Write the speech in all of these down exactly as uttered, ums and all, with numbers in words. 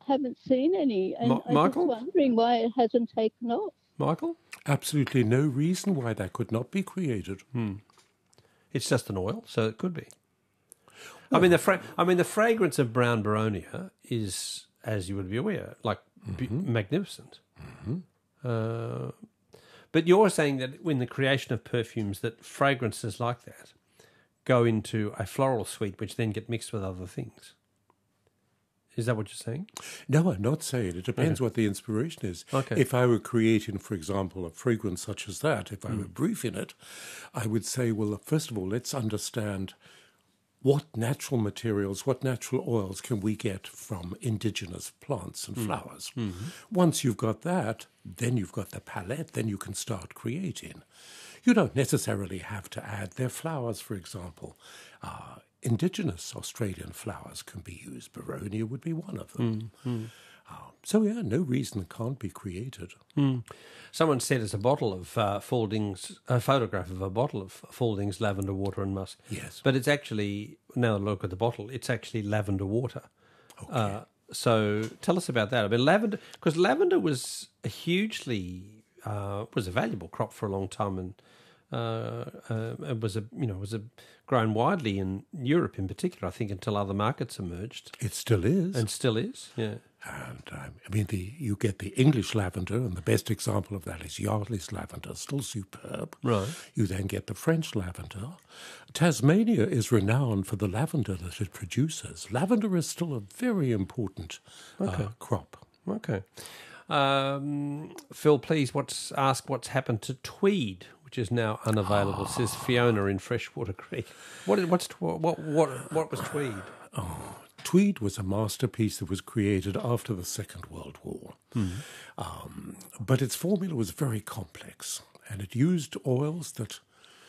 haven't seen any, and Ma- I'm Michael? just wondering why it hasn't taken off. Michael? Absolutely no reason why that could not be created. Hmm. It's just an oil, so it could be. I mean, the fra- I mean, the fragrance of brown Baronia is, as you would be aware, like Mm-hmm. b- magnificent. Mm-hmm. Uh, but you're saying that in the creation of perfumes, that fragrances like that go into a floral suite, which then get mixed with other things. Is that what you're saying? No, I'm not saying. It depends Okay. what the inspiration is. Okay. If I were creating, for example, a fragrance such as that, if I Mm. were briefing it, I would say, well, first of all, let's understand what natural materials, what natural oils can we get from indigenous plants and Mm. flowers. Mhm. Once you've got that, then you've got the palette, then you can start creating. You don't necessarily have to add their flowers, for example. Uh, indigenous Australian flowers can be used. Baronia would be one of them. Mm. Uh, so, yeah, no reason it can't be created. Mm. Someone said it's a bottle of uh, Fauldings, a photograph of a bottle of Fauldings lavender water and musk. Yes. But it's actually, now that I look at the bottle, it's actually lavender water. Okay. Uh, so tell us about that. I mean, lavender, because lavender was a hugely, uh, was a valuable crop for a long time, and uh, uh, it was a, you know, was a grown widely in Europe in particular, I think, until other markets emerged. It still is. And still is, yeah. And um, I mean, the you get the English lavender, and the best example of that is Yardley's lavender, still superb. Right. You then get the French lavender. Tasmania is renowned for the lavender that it produces. Lavender is still a very important Okay. uh, crop. Okay. Um, Phil, please, what's ask what's happened to Tweed, which is now unavailable, says Fiona in Freshwater Creek. What, what's, what, what, what was Tweed? Oh, Tweed was a masterpiece that was created after the Second World War. Hmm. Um, but its formula was very complex, and it used oils that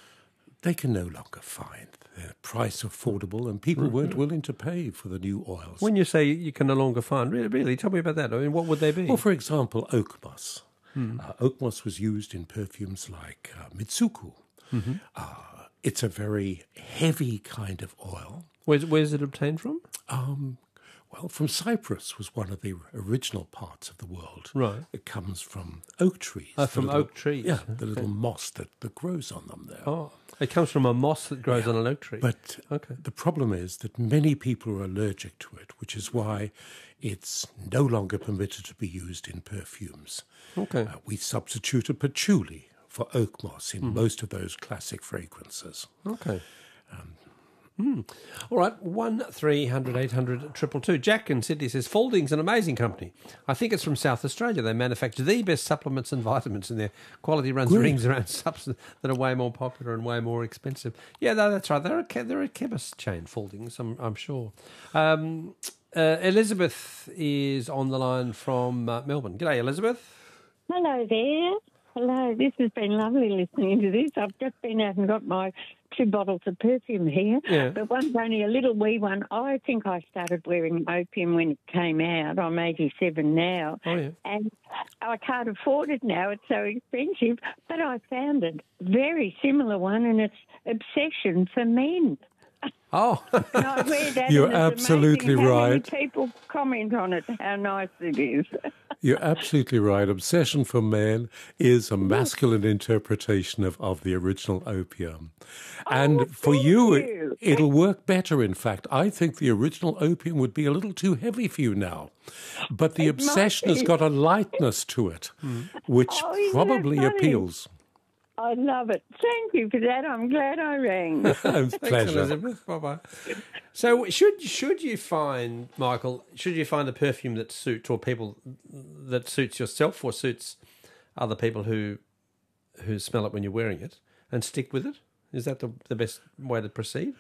they can no longer find. They're price affordable, and people weren't willing to pay for the new oils. When you say you can no longer find, really, really, tell me about that. I mean, what would they be? Well, for example, oak moss. Hmm. Uh, oak moss was used in perfumes like uh, Mitsuku. Mm-hmm. Uh, it's a very heavy kind of oil. Where's, where's it obtained from? Um, well, from Cyprus was one of the original parts of the world. Right. It comes from oak trees. Oh, the from little- oak trees. Yeah, the Okay. little moss that, that grows on them there. Oh, it comes from a moss that grows on an oak tree. But okay. the problem is that many people are allergic to it, which is why it's no longer permitted to be used in perfumes. Okay. Uh, we substituted patchouli for oak moss in Mhm. most of those classic fragrances. Okay. Um, mm. All right, one three hundred eight hundred triple two. Jack in Sydney says Faulding's an amazing company. I think it's from South Australia. They manufacture the best supplements and vitamins, and their quality runs Great. rings around substances that are way more popular and way more expensive. Yeah, no, that's right. They're a che- they're a chemist chain, Fauldings. I'm I'm sure. Um, uh, Elizabeth is on the line from uh, Melbourne. G'day, Elizabeth. Hello there. Hello. This has been lovely listening to this. I've just been out and got my two bottles of perfume here. Yeah. But one's only a little wee one. I think I started wearing opium when it came out. I'm eighty-seven now. Oh, yeah. And I can't afford it now. It's so expensive. But I found a very similar one, and it's Obsession for Men. Oh. And I wear that, You're and it's absolutely amazing how many right. people comment on it, how nice it is. You're absolutely right. Obsession for Men is a masculine interpretation of, of the original opium. And for you, it- you. it'll work better, in fact. I think the original opium would be a little too heavy for you now. But the It might obsession has be. got a lightness to it, which Oh, isn't that probably funny? appeals. I love it. Thank you for that. I'm glad I rang. Thanks, Pleasure. Elizabeth. Bye-bye. So should should you find, Michael, should you find a perfume that suits, or people that suits yourself or suits other people who who smell it when you're wearing it, and stick with it? Is that the, the best way to proceed?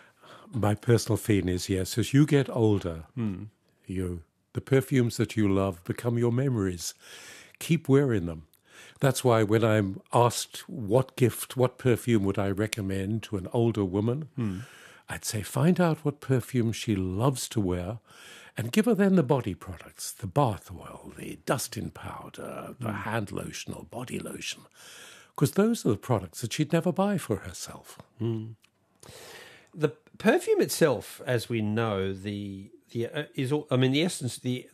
My personal feeling is yes. As you get older, you the perfumes that you love become your memories. Keep wearing them. That's why when I'm asked what gift, what perfume would I recommend to an older woman, I'd say find out what perfume she loves to wear and give her then the body products, the bath oil, the dust-in powder, the hand lotion or body lotion, because those are the products that she'd never buy for herself. The perfume itself, as we know, the the uh, is all, I mean the essence the